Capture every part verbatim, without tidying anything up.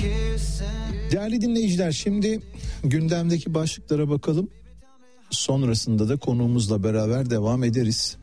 Değerli dinleyiciler, şimdi gündemdeki başlıklara bakalım. Sonrasında da konuğumuzla beraber devam ederiz.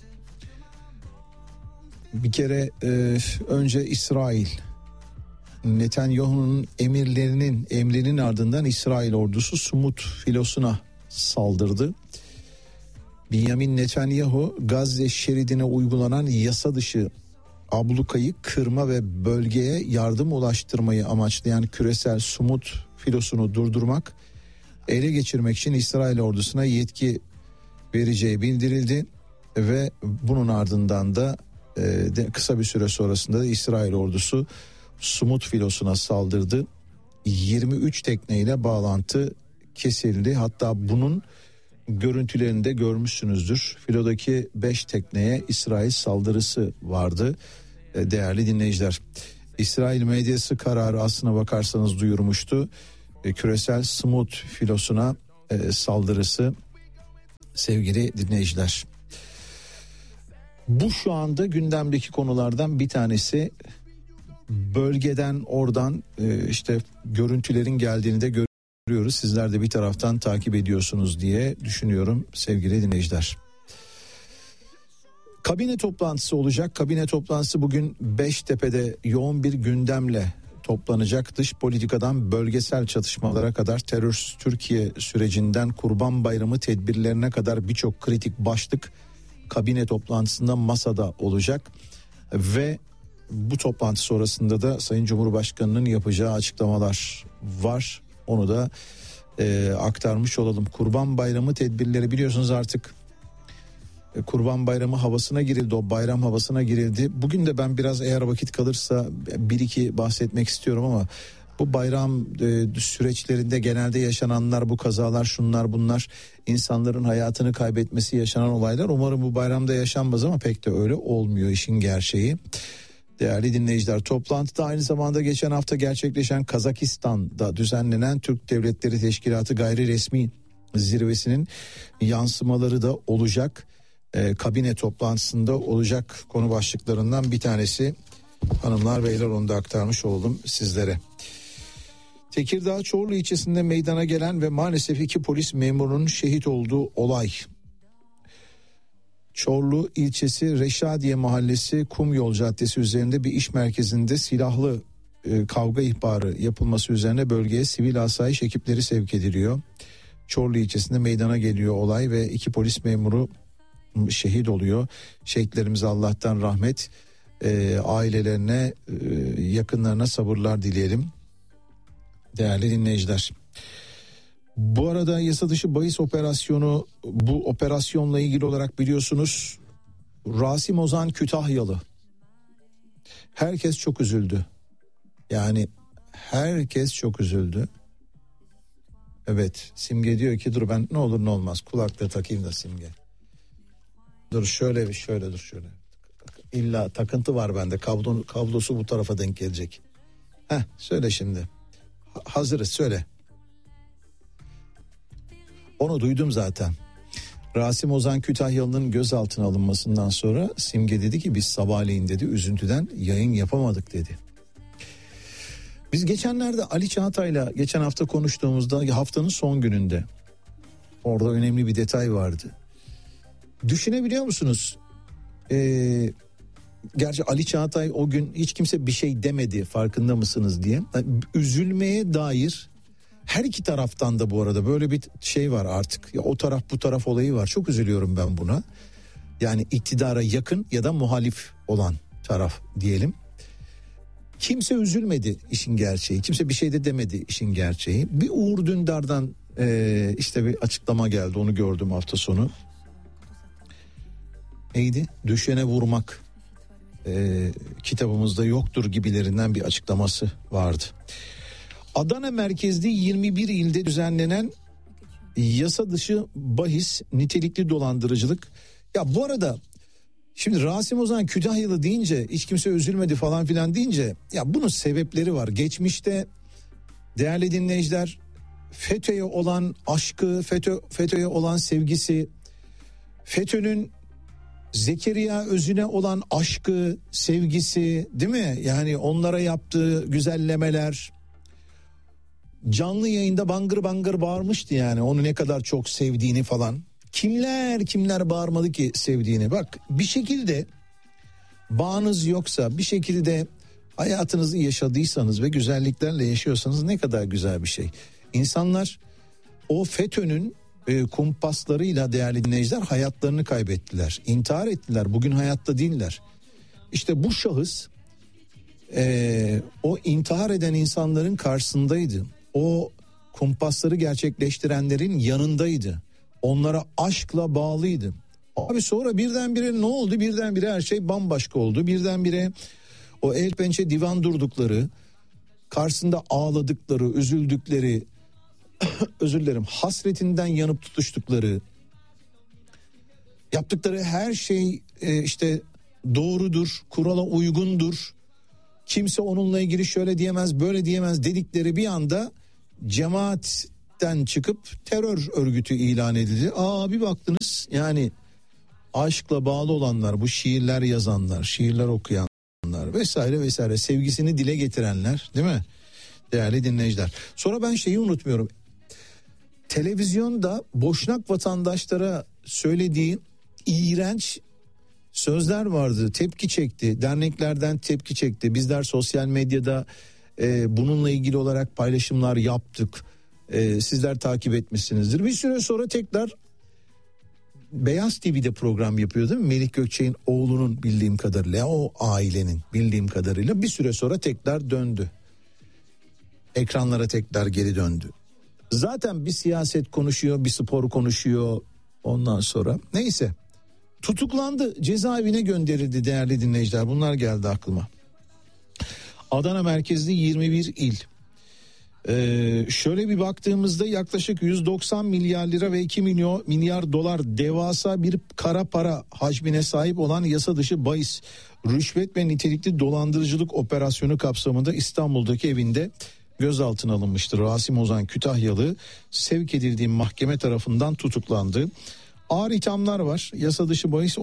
Bir kere e, önce İsrail. Netanyahu'nun emirlerinin emrinin ardından İsrail ordusu Sumut filosuna saldırdı. Benjamin Netanyahu Gazze şeridine uygulanan yasa dışı ablukayı kırma ve bölgeye yardım ulaştırmayı amaçlayan küresel Sumut filosunu durdurmak, ele geçirmek için İsrail ordusuna yetki vereceği bildirildi ve bunun ardından da e, de, kısa bir süre sonrasında da İsrail ordusu Sumut filosuna saldırdı. yirmi üç tekneyle bağlantı kesildi. Hatta bunun görüntülerini de görmüşsünüzdür. Filodaki beş tekneye İsrail saldırısı vardı. E, değerli dinleyiciler, İsrail medyası kararı aslına bakarsanız duyurmuştu. E, küresel Sumut filosuna e, saldırısı sevgili dinleyiciler. Bu şu anda gündemdeki konulardan bir tanesi. Bölgeden oradan e, işte görüntülerin geldiğini de görüyoruz. Sizler de bir taraftan takip ediyorsunuz diye düşünüyorum sevgili dinleyiciler. Kabine toplantısı olacak. Kabine toplantısı bugün Beştepe'de yoğun bir gündemle toplanacak. Dış politikadan bölgesel çatışmalara kadar, terörsüz Türkiye sürecinden Kurban Bayramı tedbirlerine kadar birçok kritik başlık kabine toplantısında masada olacak. Ve bu toplantı sonrasında da Sayın Cumhurbaşkanı'nın yapacağı açıklamalar var. Onu da e, aktarmış olalım. Kurban Bayramı tedbirleri biliyorsunuz artık e, Kurban Bayramı havasına girildi. O bayram havasına girildi. Bugün de ben biraz eğer vakit kalırsa bir iki bahsetmek istiyorum ama bu bayram e, süreçlerinde genelde yaşananlar, bu kazalar, şunlar bunlar, insanların hayatını kaybetmesi, yaşanan olaylar umarım bu bayramda yaşanmaz ama pek de öyle olmuyor işin gerçeği. Değerli dinleyiciler, toplantıda aynı zamanda geçen hafta gerçekleşen Kazakistan'da düzenlenen Türk Devletleri Teşkilatı gayri resmi zirvesinin yansımaları da olacak. Ee, kabine toplantısında olacak konu başlıklarından bir tanesi. Hanımlar beyler, onu da aktarmış oldum sizlere. Tekirdağ Çorlu ilçesinde meydana gelen ve maalesef iki polis memurunun şehit olduğu olay. Çorlu ilçesi Reşadiye Mahallesi Kumyol Caddesi üzerinde bir iş merkezinde silahlı e, kavga ihbarı yapılması üzerine bölgeye sivil asayiş ekipleri sevk ediliyor. Çorlu ilçesinde meydana geliyor olay ve iki polis memuru şehit oluyor. Şehitlerimize Allah'tan rahmet, e, ailelerine, e, yakınlarına sabırlar dileyelim. Değerli dinleyiciler. Bu arada yasa dışı bahis operasyonu, bu operasyonla ilgili olarak biliyorsunuz Rasim Ozan Kütahyalı. Herkes çok üzüldü. Yani herkes çok üzüldü. Evet, Simge diyor ki dur ben ne olur ne olmaz kulaklığı takayım da Simge. Dur şöyle bir şöyle dur şöyle. İlla takıntı var bende, kablo, kablosu bu tarafa denk gelecek. Heh, söyle şimdi. Ha, hazırız, söyle. Onu duydum zaten. Rasim Ozan Kütahyalı'nın gözaltına alınmasından sonra Simge dedi ki biz sabahleyin dedi üzüntüden yayın yapamadık dedi. Biz geçenlerde Ali Çağatay'la geçen hafta konuştuğumuzda haftanın son gününde orada önemli bir detay vardı. Düşünebiliyor musunuz? Ee, gerçi Ali Çağatay o gün hiç kimse bir şey demedi, farkında mısınız diye. Yani üzülmeye dair her iki taraftan da bu arada böyle bir şey var artık. Ya o taraf bu taraf olayı var. Çok üzülüyorum ben buna. Yani iktidara yakın ya da muhalif olan taraf diyelim. Kimse üzülmedi işin gerçeği. Kimse bir şey de demedi işin gerçeği. Bir Uğur Dündar'dan e, işte bir açıklama geldi. Onu gördüm hafta sonu. Neydi? Düşene vurmak e, kitabımızda yoktur gibilerinden bir açıklaması vardı. Adana merkezli yirmi bir ilde düzenlenen yasa dışı bahis, nitelikli dolandırıcılık. Ya bu arada şimdi Rasim Ozan Kütahyalı deyince hiç kimse üzülmedi falan filan deyince ya bunun sebepleri var. Geçmişte değerli dinleyiciler FETÖ'ye olan aşkı, FETÖ, FETÖ'ye olan sevgisi, FETÖ'nün Zekeriya Özün'e olan aşkı, sevgisi, değil mi? Yani onlara yaptığı güzellemeler, canlı yayında bangır bangır bağırmıştı yani onu ne kadar çok sevdiğini falan. Kimler kimler bağırmadı ki sevdiğini. Bak bir şekilde bağınız yoksa, bir şekilde hayatınızı yaşadıysanız ve güzelliklerle yaşıyorsanız ne kadar güzel bir şey. İnsanlar o FETÖ'nün e, kumpaslarıyla değerli dinleyiciler hayatlarını kaybettiler. İntihar ettiler. Bugün hayatta değiller. İşte bu şahıs e, o intihar eden insanların karşısındaydı. O kumpasları gerçekleştirenlerin yanındaydı. Onlara aşkla bağlıydı. Abi sonra birdenbire ne oldu? Birdenbire her şey bambaşka oldu. Birdenbire o el pençe divan durdukları, karşısında ağladıkları, üzüldükleri, özür dilerim, hasretinden yanıp tutuştukları, yaptıkları her şey e, işte doğrudur, kurala uygundur. Kimse onunla ilgili şöyle diyemez, böyle diyemez dedikleri bir anda cemaatten çıkıp terör örgütü ilan edildi. Aa bir baktınız yani aşkla bağlı olanlar, bu şiirler yazanlar, şiirler okuyanlar vesaire vesaire, sevgisini dile getirenler, değil mi? Değerli dinleyiciler. Sonra ben şeyi unutmuyorum. Televizyonda Boşnak vatandaşlara söylediği iğrenç sözler vardı. Tepki çekti. Derneklerden tepki çekti. Bizler sosyal medyada e, bununla ilgili olarak paylaşımlar yaptık. E, sizler takip etmişsinizdir. Bir süre sonra tekrar Beyaz T V'de program yapıyor değil mi? Melih Gökçek'in oğlunun bildiğim kadarıyla, o ailenin bildiğim kadarıyla bir süre sonra tekrar döndü. Ekranlara tekrar geri döndü. Zaten bir siyaset konuşuyor, bir spor konuşuyor ondan sonra. Neyse, tutuklandı, cezaevine gönderildi değerli dinleyiciler. Bunlar geldi aklıma. Adana merkezli yirmi bir il. Ee, şöyle bir baktığımızda yaklaşık yüz doksan milyar lira ve iki milyon milyar dolar devasa bir kara para hacmine sahip olan yasa dışı bahis, rüşvet ve nitelikli dolandırıcılık operasyonu kapsamında İstanbul'daki evinde gözaltına alınmıştır. Rasim Ozan Kütahyalı sevk edildiği mahkeme tarafından tutuklandı. Ağır ithamlar var. Yasa dışı bahis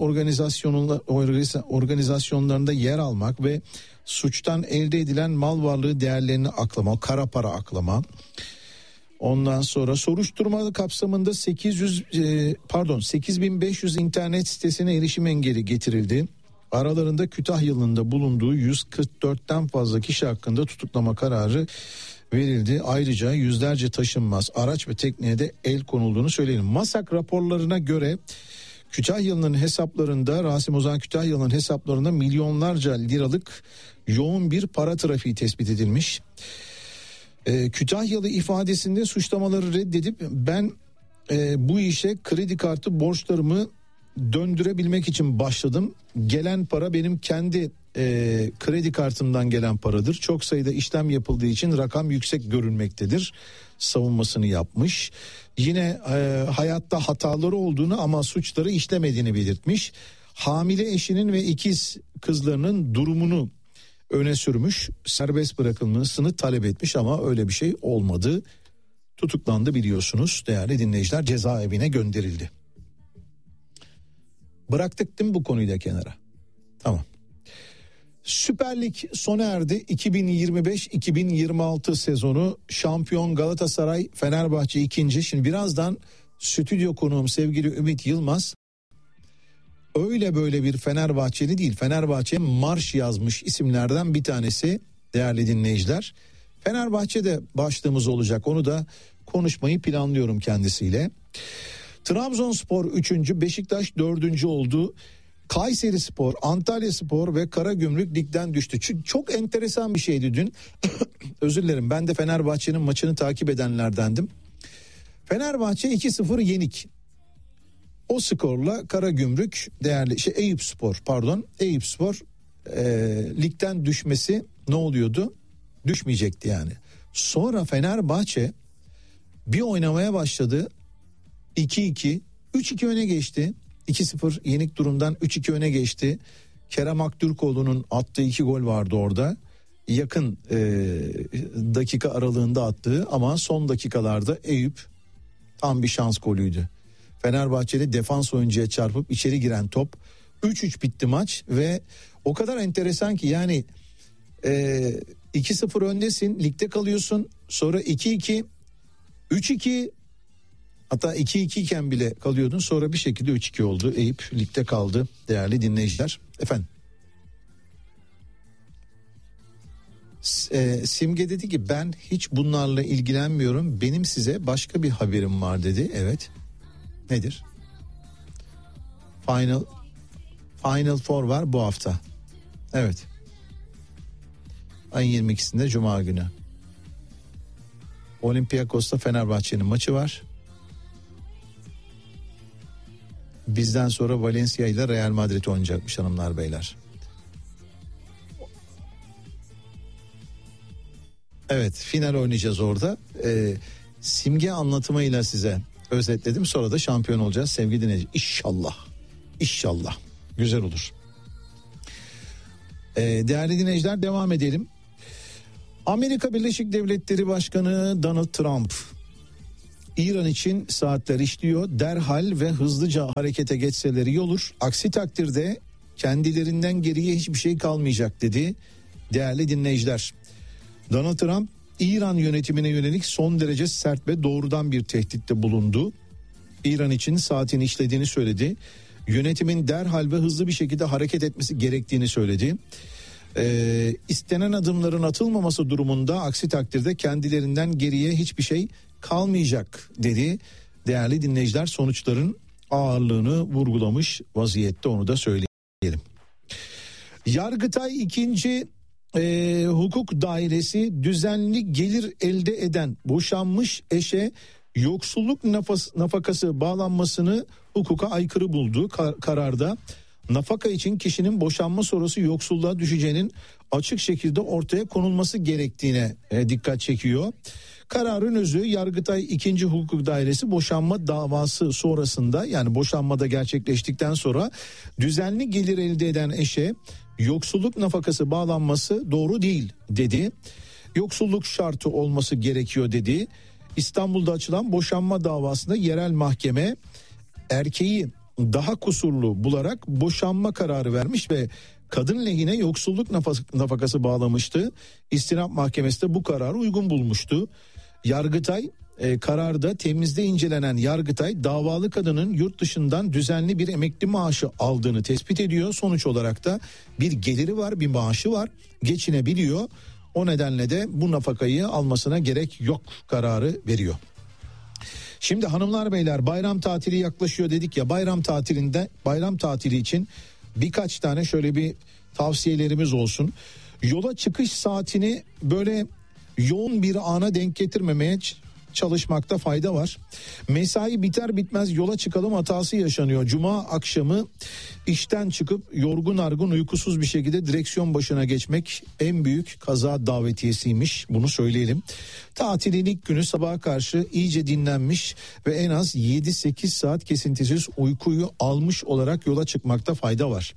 organizasyonlarında yer almak ve suçtan elde edilen mal varlığı değerlerini aklama, kara para aklama. Ondan sonra soruşturma kapsamında sekiz yüz pardon sekiz bin beş yüz internet sitesine erişim engeli getirildi. Aralarında Kütahyalı'nın da bulunduğu yüz kırk dörtten fazla kişi hakkında tutuklama kararı verildi. Ayrıca yüzlerce taşınmaz araç ve tekneye de el konulduğunu söyleyelim. MASAK raporlarına göre Kütahyalı'nın hesaplarında, Rasim Ozan Kütahyalı'nın hesaplarında milyonlarca liralık yoğun bir para trafiği tespit edilmiş. Ee, Kütahyalı ifadesinde suçlamaları reddedip ben e, bu işe kredi kartı borçlarımı döndürebilmek için başladım. Gelen para benim kendi e, kredi kartımdan gelen paradır. Çok sayıda işlem yapıldığı için rakam yüksek görünmektedir savunmasını yapmış. Yine e, hayatta hataları olduğunu ama suçları işlemediğini belirtmiş. Hamile eşinin ve ikiz kızlarının durumunu öne sürmüş. Serbest bırakılmasını talep etmiş ama öyle bir şey olmadı. Tutuklandı biliyorsunuz değerli dinleyiciler, cezaevine gönderildi. Bıraktık değil mi bu konuyu da kenara? Tamam. Süper Lig sona erdi. iki bin yirmi beş iki bin yirmi altı sezonu şampiyon Galatasaray, Fenerbahçe ikinci. Şimdi birazdan stüdyo konuğum sevgili Ümit Yılmaz öyle böyle bir Fenerbahçeli değil, Fenerbahçe marş yazmış isimlerden bir tanesi değerli dinleyiciler. Fenerbahçe'de başlığımız olacak, onu da konuşmayı planlıyorum kendisiyle. Trabzonspor üçüncü, Beşiktaş dördüncü oldu. Kayserispor, Antalyaspor ve Karagümrük ligden düştü. Çünkü çok enteresan bir şeydi dün. Özür dilerim, ben de Fenerbahçe'nin maçını takip edenlerdendim. Fenerbahçe iki sıfır yenik. O skorla Karagümrük değerli şey Eyüpspor pardon Eyüpspor e, ligden düşmesi ne oluyordu? Düşmeyecekti yani. Sonra Fenerbahçe bir oynamaya başladı. iki iki üç iki öne geçti. iki sıfır yenik durumdan üç iki öne geçti. Kerem Aktürkoğlu'nun attığı iki gol vardı orada. Yakın e, dakika aralığında attığı ama son dakikalarda Eyüp tam bir şans golüydü. Fenerbahçeli defans oyuncuya çarpıp içeri giren top. üç üç bitti maç ve o kadar enteresan ki yani e, iki sıfır öndesin, ligde kalıyorsun. Sonra iki iki, üç iki, hatta iki iki iken bile kalıyordun. Sonra bir şekilde üç iki oldu. Eyüp ligde kaldı değerli dinleyiciler. Efendim. E, Simge dedi ki ben hiç bunlarla ilgilenmiyorum. Benim size başka bir haberim var dedi. Evet. Nedir? Final Final Four var bu hafta. Evet. Ayın yirmi ikisinde Cuma günü. Olympiakos'ta Fenerbahçe'nin maçı var. Bizden sonra Valencia ile Real Madrid oynayacakmış hanımlar beyler. Evet, final oynayacağız orada. Ee, simge anlatımıyla size özetledim. Sonra da şampiyon olacağız sevgili dinleyici. İnşallah. İnşallah. Güzel olur. Ee, değerli dinleyiciler, devam edelim. Amerika Birleşik Devletleri Başkanı Donald Trump, İran için saatler işliyor, derhal ve hızlıca harekete geçseleri iyi olur. Aksi takdirde kendilerinden geriye hiçbir şey kalmayacak dedi. Değerli dinleyiciler, Donald Trump İran yönetimine yönelik son derece sert ve doğrudan bir tehditte bulundu. İran için saatin işlediğini söyledi. Yönetimin derhal ve hızlı bir şekilde hareket etmesi gerektiğini söyledi. Ee, istenen adımların atılmaması durumunda aksi takdirde kendilerinden geriye hiçbir şey kalmayacak dedi. Değerli dinleyiciler, sonuçların ağırlığını vurgulamış vaziyette, onu da söyleyelim. Yargıtay ikinci e, Hukuk Dairesi düzenli gelir elde eden boşanmış eşe yoksulluk nafas, nafakası bağlanmasını hukuka aykırı buldu. Kar, kararda nafaka için kişinin boşanma sonrası yoksulluğa düşeceğinin açık şekilde ortaya konulması gerektiğine e, dikkat çekiyor. Kararın özü, Yargıtay ikinci Hukuk Dairesi boşanma davası sonrasında, yani boşanmada gerçekleştikten sonra düzenli gelir elde eden eşe yoksulluk nafakası bağlanması doğru değil dedi. Yoksulluk şartı olması gerekiyor dedi. İstanbul'da açılan boşanma davasında yerel mahkeme erkeği daha kusurlu bularak boşanma kararı vermiş ve kadın lehine yoksulluk nafakası bağlamıştı. İstinaf Mahkemesi de bu kararı uygun bulmuştu. Yargıtay e, kararda temizde incelenen Yargıtay davalı kadının yurt dışından düzenli bir emekli maaşı aldığını tespit ediyor. Sonuç olarak da bir geliri var, bir maaşı var, geçinebiliyor. O nedenle de bu nafakayı almasına gerek yok kararı veriyor. Şimdi hanımlar beyler, bayram tatili yaklaşıyor dedik ya, bayram tatilinde bayram tatili için birkaç tane şöyle bir tavsiyelerimiz olsun. Yola çıkış saatini böyle yoğun bir ana denk getirmemeye çalışmakta fayda var. Mesai biter bitmez yola çıkalım hatası yaşanıyor. Cuma akşamı işten çıkıp yorgun argın uykusuz bir şekilde direksiyon başına geçmek en büyük kaza davetiyesiymiş, bunu söyleyelim. Tatilin ilk günü sabaha karşı iyice dinlenmiş ve en az yedi sekiz saat kesintisiz uykuyu almış olarak yola çıkmakta fayda var.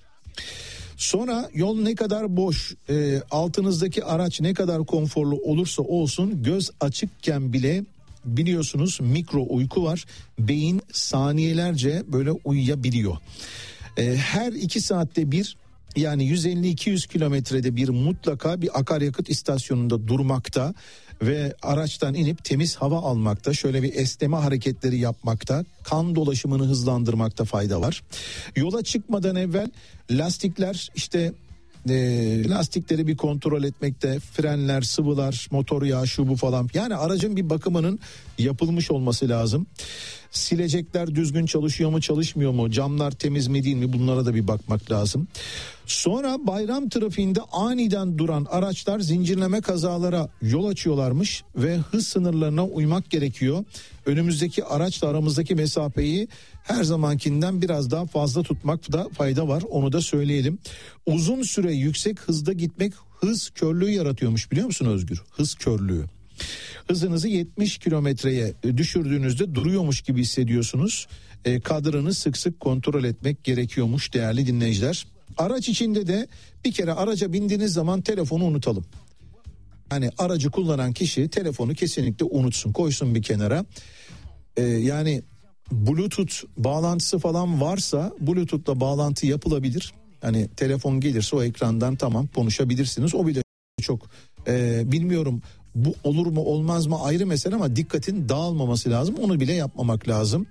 Sonra yol ne kadar boş, e, altınızdaki araç ne kadar konforlu olursa olsun göz açıkken bile biliyorsunuz mikro uyku var. Beyin saniyelerce böyle uyuyabiliyor. E, her iki saatte bir, yani yüz elli iki yüz kilometrede bir mutlaka bir akaryakıt istasyonunda durmakta ve araçtan inip temiz hava almakta, şöyle bir esneme hareketleri yapmakta, kan dolaşımını hızlandırmakta fayda var. Yola çıkmadan evvel lastikler işte e, lastikleri bir kontrol etmekte, frenler, sıvılar, motor yağı, şu bu falan, yani aracın bir bakımının yapılmış olması lazım. Silecekler düzgün çalışıyor mu, çalışmıyor mu, camlar temiz mi değil mi, bunlara da bir bakmak lazım. Sonra bayram trafiğinde aniden duran araçlar zincirleme kazalara yol açıyorlarmış ve hız sınırlarına uymak gerekiyor. Önümüzdeki araçla aramızdaki mesafeyi her zamankinden biraz daha fazla tutmakta fayda var, onu da söyleyelim. Uzun süre yüksek hızda gitmek hız körlüğü yaratıyormuş, biliyor musun Özgür? Hız körlüğü. Hızınızı yetmiş kilometreye düşürdüğünüzde duruyormuş gibi hissediyorsunuz. E, kadranı sık sık kontrol etmek gerekiyormuş değerli dinleyiciler. Araç içinde de bir kere araca bindiğiniz zaman telefonu unutalım. Hani aracı kullanan kişi telefonu kesinlikle unutsun, koysun bir kenara. E, yani Bluetooth bağlantısı falan varsa Bluetooth'la bağlantı yapılabilir. Hani telefon gelirse o ekrandan tamam konuşabilirsiniz. O bile çok Ee, bilmiyorum bu olur mu olmaz mı ayrı mesele ama dikkatin dağılmaması lazım. Onu bile yapmamak lazım.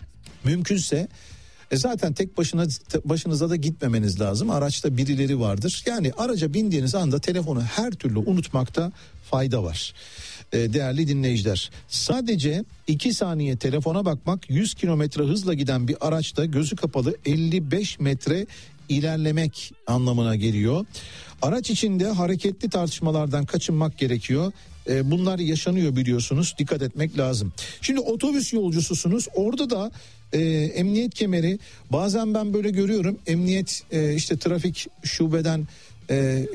Mümkünse e zaten tek başına başınıza da gitmemeniz lazım. Araçta birileri vardır. Yani araca bindiğiniz anda telefonu her türlü unutmakta fayda var. E, değerli dinleyiciler, sadece iki saniye telefona bakmak yüz kilometre hızla giden bir araçta gözü kapalı elli beş metre ilerlemek anlamına geliyor. Araç içinde hareketli tartışmalardan kaçınmak gerekiyor. E, bunlar yaşanıyor biliyorsunuz. Dikkat etmek lazım. Şimdi otobüs yolcususunuz. Orada da e, emniyet kemeri, bazen ben böyle görüyorum. Emniyet e, işte trafik şubeden e,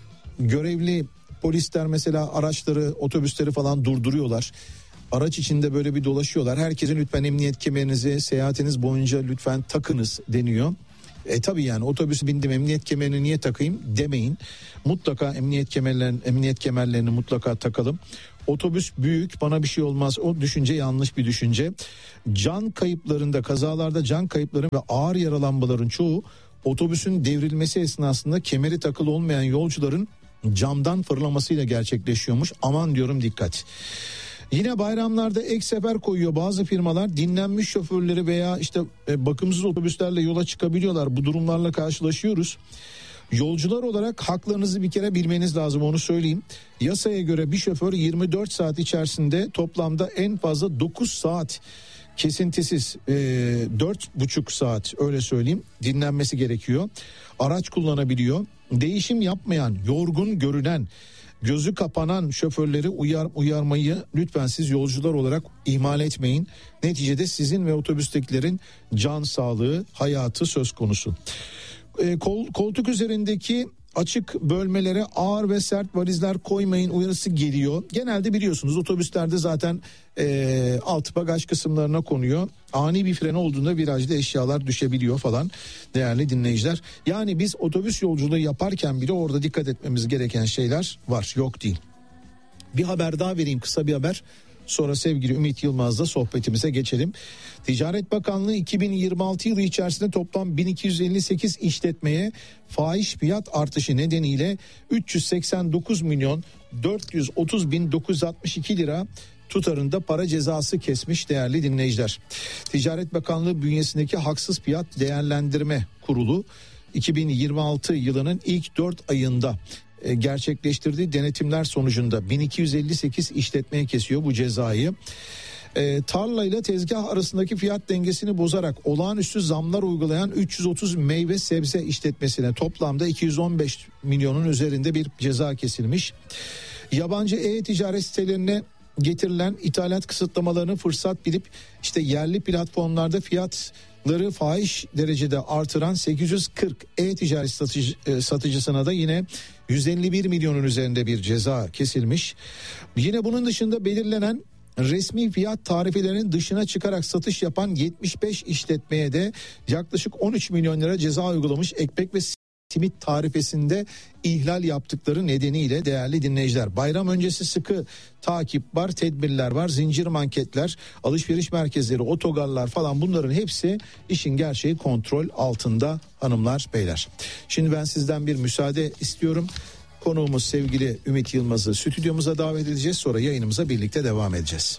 görevli polisler mesela araçları, otobüsleri falan durduruyorlar. Araç içinde böyle bir dolaşıyorlar. Herkesin lütfen emniyet kemerinizi seyahatiniz boyunca lütfen takınız deniyor. E tabii yani otobüsü bindim emniyet kemerini niye takayım demeyin. Mutlaka emniyet kemerlerini, emniyet kemerlerini mutlaka takalım. Otobüs büyük, bana bir şey olmaz, o düşünce yanlış bir düşünce. Can kayıplarında, kazalarda can kayıpları ve ağır yaralanmaların çoğu otobüsün devrilmesi esnasında kemeri takılı olmayan yolcuların camdan fırlamasıyla gerçekleşiyormuş. Aman diyorum, dikkat. Yine bayramlarda ek sefer koyuyor bazı firmalar. Dinlenmiş şoförleri veya işte bakımsız otobüslerle yola çıkabiliyorlar. Bu durumlarla karşılaşıyoruz. Yolcular olarak haklarınızı bir kere bilmeniz lazım, onu söyleyeyim. Yasaya göre bir şoför yirmi dört saat içerisinde toplamda en fazla dokuz saat kesintisiz e, dört buçuk saat öyle söyleyeyim dinlenmesi gerekiyor. Araç kullanabiliyor. Değişim yapmayan, yorgun görünen, gözü kapanan şoförleri uyar, uyarmayı lütfen siz yolcular olarak ihmal etmeyin. Neticede sizin ve otobüstekilerin can sağlığı, hayatı söz konusu. E, kol, koltuk üzerindeki açık bölmelere ağır ve sert valizler koymayın uyarısı geliyor. Genelde biliyorsunuz otobüslerde zaten e, alt bagaj kısımlarına konuyor. Ani bir fren olduğunda virajda eşyalar düşebiliyor falan değerli dinleyiciler. Yani biz otobüs yolculuğu yaparken bile orada dikkat etmemiz gereken şeyler var, yok değil. Bir haber daha vereyim, kısa bir haber. Sonra sevgili Ümit Yılmaz'la sohbetimize geçelim. Ticaret Bakanlığı iki bin yirmi altı yılı içerisinde toplam bin iki yüz elli sekiz işletmeye fahiş fiyat artışı nedeniyle üç yüz seksen dokuz milyon dört yüz otuz bin dokuz yüz altmış iki lira tutarında para cezası kesmiş değerli dinleyiciler. Ticaret Bakanlığı bünyesindeki Haksız Fiyat Değerlendirme Kurulu iki bin yirmi altı yılının ilk dört ayında gerçekleştirdiği denetimler sonucunda bin iki yüz elli sekiz işletmeye kesiyor bu cezayı. E, tarla ile tezgah arasındaki fiyat dengesini bozarak olağanüstü zamlar uygulayan üç yüz otuz meyve sebze işletmesine toplamda iki yüz on beş milyonun üzerinde bir ceza kesilmiş. Yabancı e-ticaret sitelerine getirilen ithalat kısıtlamalarını fırsat bilip işte yerli platformlarda fiyatları fahiş derecede artıran sekiz yüz kırk e-ticaret satıcı, e, satıcısına da yine yüz elli bir milyonun üzerinde bir ceza kesilmiş. Yine bunun dışında belirlenen resmi fiyat tarifelerinin dışına çıkarak satış yapan yetmiş beş işletmeye de yaklaşık on üç milyon lira ceza uygulamış. Ekmek ve simit tarifesinde ihlal yaptıkları nedeniyle değerli dinleyiciler. Bayram öncesi sıkı takip var, tedbirler var, zincir marketler, alışveriş merkezleri, otogarlar falan, bunların hepsi işin gerçeği kontrol altında hanımlar beyler. Şimdi ben sizden bir müsaade istiyorum. Konuğumuz sevgili Ümit Yılmaz'ı stüdyomuza davet edeceğiz. Sonra yayınımıza birlikte devam edeceğiz.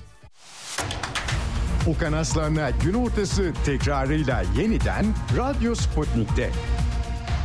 Okan Aslan'la gün ortası tekrarıyla yeniden Radyo Sputnik'te.